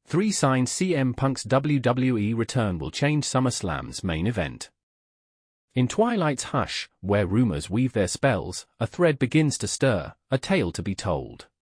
3 signs CM Punk's WWE return will change SummerSlam's main event. In Twilight's hush, where rumors weave their spells, a thread begins to stir, a tale to be told.